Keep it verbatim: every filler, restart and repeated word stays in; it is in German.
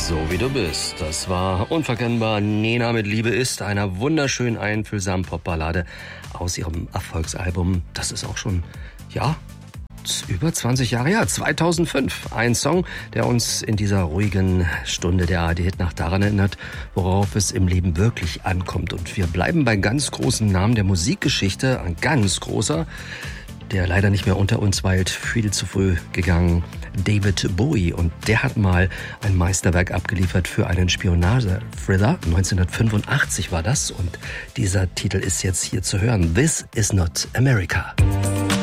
So wie du bist. Das war unverkennbar Nena mit Liebe ist, einer wunderschönen einfühlsamen Popballade aus ihrem Erfolgsalbum. Das ist auch schon, ja, über zwanzig Jahre her, zweitausendfünf. Ein Song, der uns in dieser ruhigen Stunde der A R D-Hit-Nacht daran erinnert, worauf es im Leben wirklich ankommt. Und wir bleiben bei ganz großen Namen der Musikgeschichte. Ein ganz großer, der leider nicht mehr unter uns weilt, viel zu früh gegangen, David Bowie. Und der hat mal ein Meisterwerk abgeliefert für einen Spionage-Thriller. neunzehnhundertfünfundachtzig war das. Und dieser Titel ist jetzt hier zu hören. This is not America.